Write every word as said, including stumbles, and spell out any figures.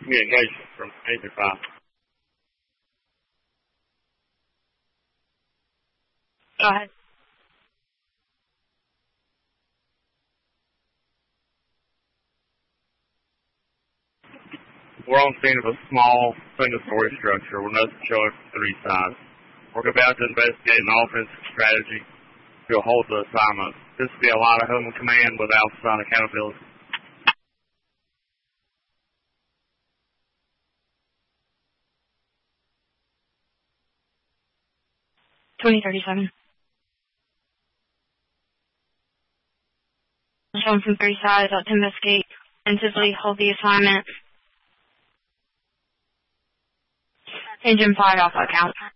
communication from eight to five. Go ahead. We're on scene of a small, single-story structure with nothing showing from three sides. We're about to investigate an offensive strategy to hold the assignment. This will be a line of home command with outside accountability. twenty thirty-seven. Showing from three sides out to investigate and simply hold the assignment. Engine fired off account.